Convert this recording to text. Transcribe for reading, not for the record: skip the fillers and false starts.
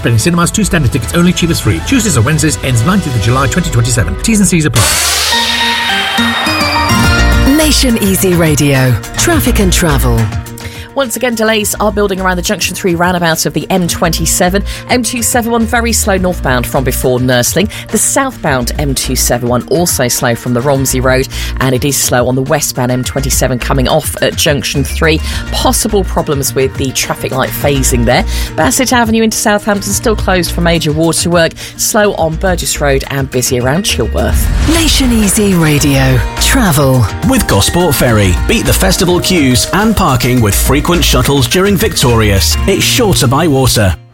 Penny Cinemas, 2 standard tickets only, cheapest free. Tuesdays and Wednesdays, ends 19th of July 2027. T's and C's apply. Nation Easy Radio. Traffic and travel. Once again, delays are building around the Junction 3 roundabout of the M27. M271 very slow northbound from before Nursling. The southbound M271 also slow from the Romsey Road, and it is slow on the westbound M27 coming off at Junction 3. Possible problems with the traffic light phasing there. Bassett Avenue into Southampton still closed for major waterwork. Slow on Burgess Road and busy around Chilworth. Nation Easy Radio. Travel. With Gosport Ferry. Beat the festival queues and parking with frequent shuttles during Victorious. It's sure to buy water.